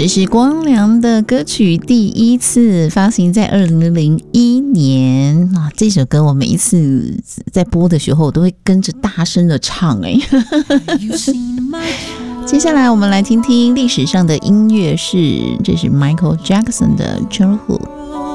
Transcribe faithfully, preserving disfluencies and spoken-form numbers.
这是光良的歌曲，第一次发行在二零零一年啊。这首歌我每一次在播的时候，我都会跟着大声的唱哎。接下来我们来听听历史上的音乐史，这是 Michael Jackson 的 Childhood。